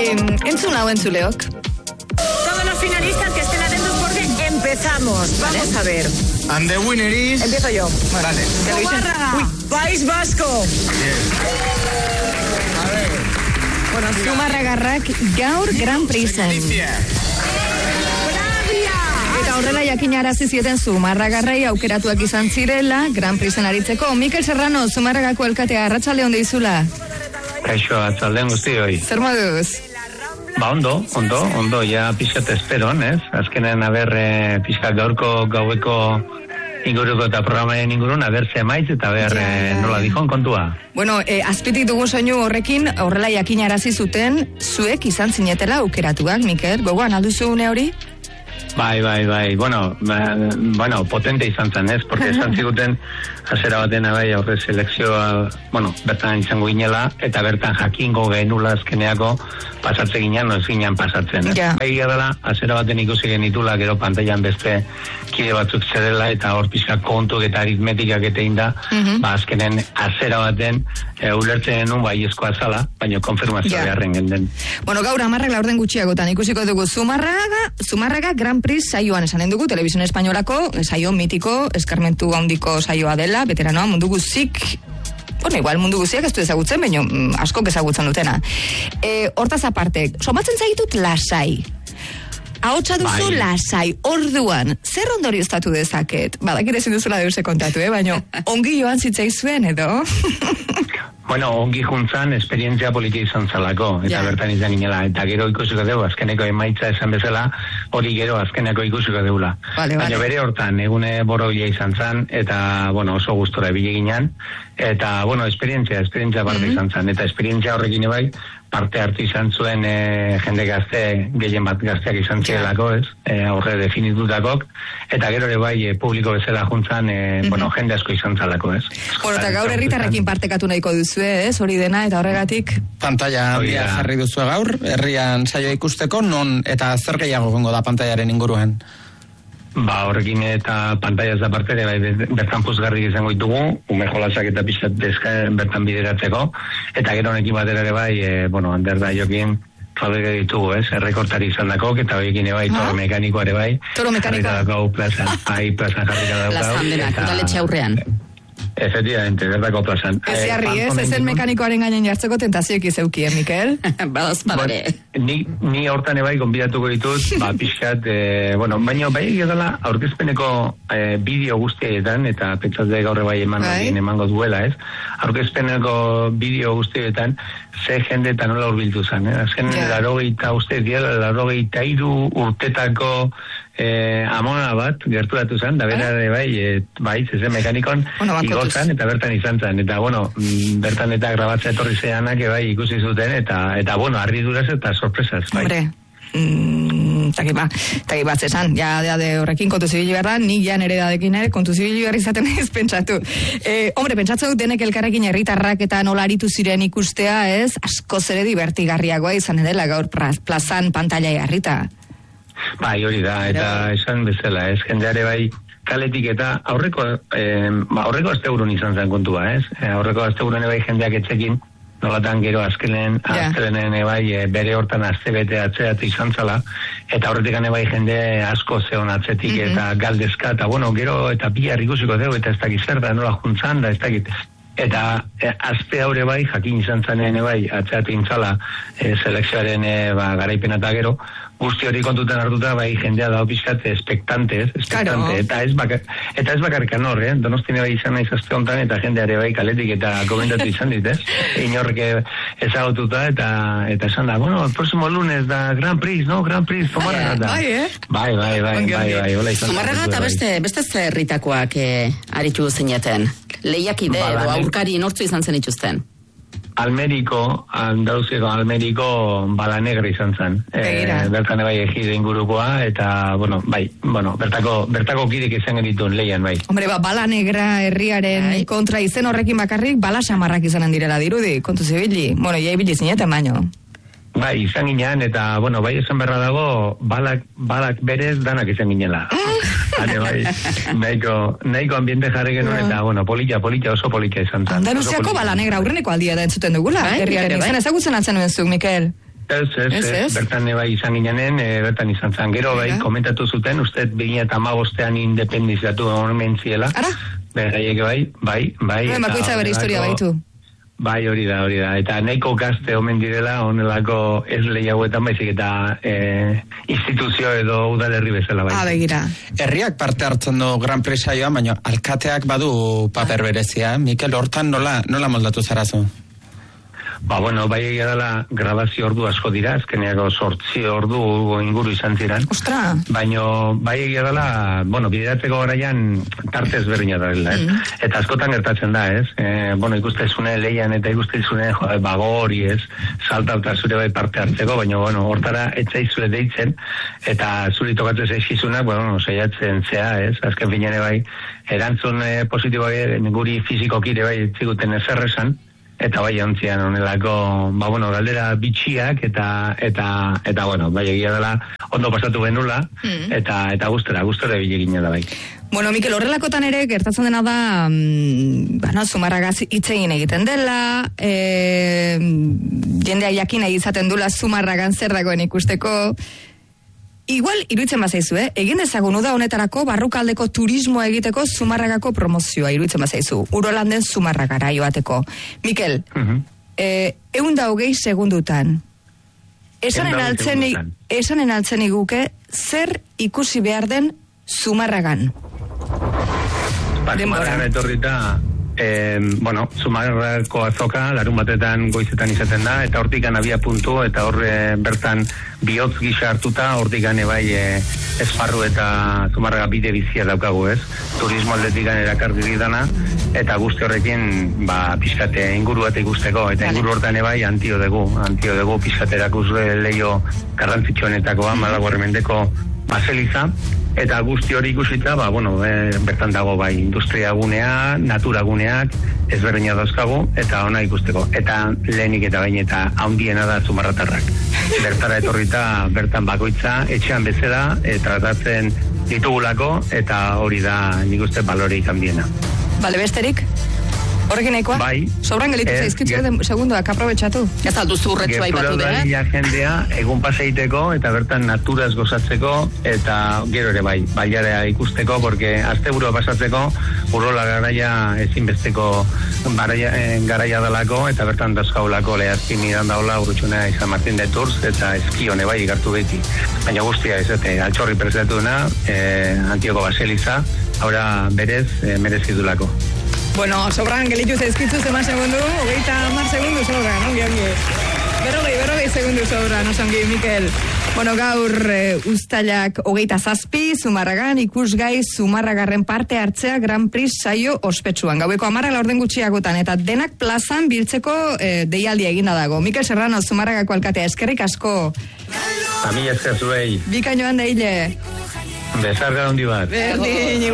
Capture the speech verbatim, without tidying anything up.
Eh, entzun hau entzuleok. Todos los finalistas que estén atentos porque empezamos. Vamos ¿Vale? a ver. And the winner is... Empiezo yo. Bueno, vale. Zumárraga. Uy, País Vasco. Bien. A ver. Bueno, Zumárragarrak gaur Gran Prixen. Eta horrela jakinarazi zieten Zumarragarrei aukeratuak izan zirela Gran Prixen aritzeko. Mikel Serrano, Zumarragako alkatea, arratsalde on deizula. Kaixo, atzaldean guztioi. Zer moduz? Ba, ondo, ondo, ondo, ja pixat esperon, ez? Azkenen, aber, e, pixkat gaurko gaueko inguruko eta programaren ingurun, aber ze maiz eta aber ja, ja, ja. nola dihon kontua. Bueno, e, azpitik dugu soinu horrekin, horrela jakinarazi zuten, zuek izan zinetela aukeratuak, Mikel, gogoan alduzu une hori? Bai, bai, bai, bueno, ba, bueno, potente izan zen, ez? Porque esan ziguten, azera batena bai, aurre selekzioa, bueno, bertan izango ginela, eta bertan jakingo genula azkeneako pasatze ginen, no ez ginen pasatzen, ez? Yeah. Egia dela, azera baten ikusi genitula, gero pantailan beste kide batzuk zedela, eta hor pixka kontuk eta aritmetikak eta inda, mm-hmm. ba, azkenen azera baten e, ulertzen genuen bai eskoa zala, baina konfirmazioa yeah. beharren genden. Bueno, gaur amarrak laurden gutxiagotan ikusiko dugu Zumarraga, Zumarraga Gran Prix saioan esanen dugu, Telebizio Espainolako saio mitiko, eskarmentu handiko saioa dela, veteranoa mundu guzik, bueno, igual mundu guziak ez du ezagutzen, baina mm, askok ezagutzen dutena. E, hortaz aparte, somatzen zaitut lasai. Ahotsa duzu bai. Lasai, orduan, zer ondorioztatu dezaket? Badakit ezin duzula deurse kontatu, eh? Baina ongi joan zitzaizuen edo? Bueno, ongi juntzan, esperientzia politi izan zalako, eta yeah. bertan izan ginela, eta gero ikusiko dugu, azkeneko emaitza esan bezala, hori gero azkeneko ikusiko deula. Vale, Baina vale. bere hortan, egune boroia izan zan, eta, bueno, oso gustora ebile ginen, eta, bueno, esperientzia, esperientzia parte mm-hmm. izan zan, eta esperientzia horrekin ebai, parte hartu izan zuen e, jende gazte, gehien bat gazteak izan zielako, ez, e, aurre definitutakok, eta gero ere bai e, publiko bezala juntzan, e, mm-hmm. bueno, jende asko izan zalako, ez. Bueno, eta gaur herritarrekin partekatu nahiko duzu, ez, hori dena, eta horregatik? Pantalla handia jarri duzu gaur, herrian saioa ikusteko, non, eta zer gehiago gongo da pantaiaren inguruan? Ba, horrekin eta pantaiaz da parte, bai, bertan puzgarri izango ditugu, ume jolasak eta pixat dezka bertan bideratzeko, eta gero honekin batera ere bai, e, bueno, Ander da jokin, fabrika ditugu, ez, errekortari izan dako, eta horrekin bai, toro mekanikoa ere bai. Toro mekanikoa? Jarrika dako plazan, bai, plazan jarrika dako. Plazan denak, udaletxe aurrean. Efectivamente, berdako plazan. Ez jarri, ez, ez el mekanikoaren gainen jartzeko tentazioek izeukien, Mikel. Badaz, badare. Ni, ni hortan ebai gonbidatuko ditut, ba, pixkat, e, bueno, baina bai egia dela, aurkezpeneko e, bideo guztietan, eta pentsatze gaur bai eman bai? emango duela, ez? Aurkezpeneko bideo guztietan, ze jende eta nola urbiltu zen, eh? Azken, yeah. larogeita uste, diela, larogeita iru urtetako Eh, amona bat gerturatu zen, da bera ere bai, e, bai, zezen mekanikon bueno, igozan, eta bertan izan zen, eta bueno, bertan eta grabatzea etorri zeanak bai ikusi zuten, eta, eta bueno, harriduraz eta sorpresaz, bai. Hombre, mm, taki ba, taki bat zesan, ja, ja de horrekin kontu zibili behar da, nik ja nere dadekin ere, kontu zibili behar izaten ez pentsatu. Eh, hombre, pentsatzu dut denek elkarrekin herritarrak eta nola aritu ziren ikustea, ez, asko zere divertigarriagoa izan edela gaur plazan pantailai harrita. Bai, hori da, eta esan bezala, ez, jendeare bai, kaletik eta aurreko, eh, aurreko asteburun izan zen kontua, ez, eh, aurreko asteburun bai jendeak etzekin, nolatan gero azkenen, yeah. azkenen bai, e, bere hortan aztebete atzeatu izan zala, eta horretik bai jende asko zeon atzetik mm-hmm. eta galdezka, eta bueno, gero eta bihar ikusiko dugu, eta ez dakit zer da, nola juntzan da, ez dakit, eta e, azte haure bai, jakin izan zanen bai, atzeatu intzala e, selekzioaren e, ba, garaipena eta gero, guzti hori kontutan hartuta bai jendea da pixkat espektante, espektante, eta ez bakar, eta ez bakarrikan hor, eh? Donostine bai izan naiz aste honetan eta jendeare bai kaletik eta komentatu izan dit, ez? Inorreke ezagututa eta eta esan da, bueno, el próximo lunes da Gran Prix, no? Gran Prix, Zumarraga da. Bai, eh? Bai, bai, bai, bai, bai, hola izan. Zumarraga eta beste, beste zerritakoak eh, aritu zineten. Lehiakide edo aurkari nortzu izan zen ituzten. Almeriko, Andaluziako Almeriko Bala Negra izan zen. E, bertan bai egide ingurukoa, eta, bueno, bai, bueno, bertako, bertako kidek izan genituen lehian, bai. Hombre, ba, Bala Negra herriaren bai. Kontra izen horrekin bakarrik, bala samarrak izanen direla dirudi, kontu zibili. Bueno, ja ibili zineten baino. Bai, izan ginean, eta, bueno, bai esan berra dago, balak, balak berez danak izan ginela. Hane, bai, nahiko, nahiko ambiente jarri genuen, eta, bueno, polita, polita, oso polita izan zen. Andaluziako Bala Negra aurreneko aldia da entzuten dugula, bai, herriaren izan ezagutzen altzen nuen zuk, Mikel. Ez, ez, Ez, ez, ez. bertan bai izan ginenen, e, bertan izan zen. Gero bai, Ega. komentatu zuten, uste bi mila hamabostean independizatu omen ziela. Ara? Beraiek bai, bai, bai. Bai, eta bakoitza bere historia honelako- baitu. Bai, hori da, hori da. Eta nahiko gazte omen direla, honelako ez lehi hauetan baizik eta e, instituzio edo udalerri bezala bai. Ah, begira. Herriak parte hartzen du Gran Prix saioan, baina alkateak badu paper berezia. Mikel, hortan nola, nola moldatu zarazu? Ba, bueno, bai egia dela grabazio ordu asko dira, azkeneako sortzi ordu inguru izan ziren. Ostra. Baino, bai egia dela, bueno, bideratzeko garaian tarte ezberdina da dela, ez? Mm. Eta askotan gertatzen da, ez? E, bueno, ikustezune leian eta ikustezune jo, bago hori, ez? Salta eta zure bai parte hartzeko, baina, bueno, hortara etzaizule deitzen, eta zuri tokatzen zaizkizunak, bueno, saiatzen zea, ez? Azken finene bai, erantzun eh, positiboa ere, guri fizikokire bai etziguten ezer esan, eta bai ontzian honelako, ba bueno, galdera bitxiak eta eta eta bueno, bai egia dela ondo pasatu genula Mm. eta eta gustera, gustera bilegina da bai. Bueno, Mikel, horrelakotan ere gertatzen dena da, mm, bueno, Zumarragaz hitz egin egiten dela, e, jendea jakin nahi izaten dula Zumarragan zer dagoen ikusteko. Igual, iruditzen bazaizu, eh? Egin dezagun uda honetarako barrukaldeko turismoa egiteko Zumarragako promozioa, iruditzen bazaizu. Urolanden Zumarragara joateko. Mikel, Mhm. eh, eunda hogei segundutan. Esanen Ehun eta hogei altzen, segundutan. esanen altzen iguke, zer ikusi behar den Zumarragan. Ba, Denbora. Zumarragan etorrita, eh, bueno, Zumarrako azoka, larun batetan goizetan izaten da, eta hortikan abia puntu, eta horre bertan bihotz gisa hartuta, hortikan ebai eh, esparru eta Zumarraga bide bizia daukagu, ez? Turismo aldetikan erakarri didana, eta guzti horrekin, ba, pixkate inguru bat ikusteko, eta inguru hortan ebai antio dugu, antio dugu pixkate erakusle leio garrantzitsuenetakoa, Malago Mendeko baseliza, eta guzti hori ikusita, ba, bueno, e, bertan dago bai industria gunea, natura guneak, ezberdina dauzkagu, eta ona ikusteko. Eta lehenik eta bain eta handiena da Zumarratarrak. Bertara etorrita, bertan bakoitza, etxean bezala, e, tratatzen ditugulako, eta hori da nik uste baloreik handiena. Bale, besterik? Horrekin nahikoa? Bai. Sobran gelitu Ez, zaizkitzu ge- segundoak, aprobetxatu. Ez alduzu urretxu aipatu Gertura be, eh? dalia jendea egun paseiteko eta bertan naturaz gozatzeko eta gero ere bai, baiarea ikusteko, porque asteburua pasatzeko urola garaia ezinbesteko garaia, eh, garaia dalako eta bertan dauzkaulako lehazkin iran daula Urrutxuna San Martin de Tours eta eskione bai ikartu beti. Baina guztia ezate, altxorri prestatuna, eh, Antioko Baseliza, ahora berez eh, merezidulako. Bueno, sobran gelitu zaizkitzu zema segundu, hogeita hamar segundu sobran, ongi, ongi. Berrogei, berrogei segundu sobran, osongi, Mikel. Bueno, gaur e, uztailak hogeita zazpi, Zumarragan, ikusgai Zumarragarren parte hartzea Gran Prix saio ospetsuan. Gaueko amarra laurden gutxiagotan, eta denak plazan biltzeko e, deialdia eginda dago. Mikel Serrano, Zumarragako alkatea, eskerrik asko. Amila esker zuei, Bikainoan da hile. bezarga handi bat. Berdin,